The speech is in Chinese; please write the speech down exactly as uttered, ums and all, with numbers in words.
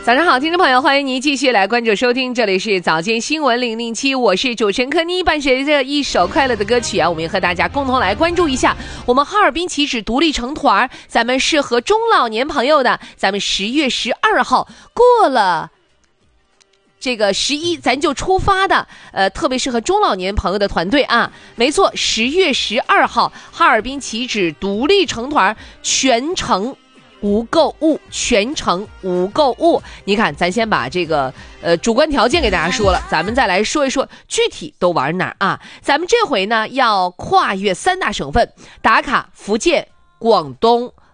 早上好，听众朋友，欢迎您继续来关注收听，这里是早间新闻零零七，我是主持人柯妮，伴随着一首快乐的歌曲啊，我们也和大家共同来关注一下我们哈尔滨旗帜独立成团，咱们适合中老年朋友的，咱们十月十二号过了这个十一咱就出发的，呃，特别适合中老年朋友的团队啊，没错，十月十二号哈尔滨旗帜独立成团，全程无购物，全程无购物。你看，咱先把这个呃主观条件给大家说了，咱们再来说一说具体都玩哪儿啊？咱们这回呢要跨越三大省份，打卡福建、广东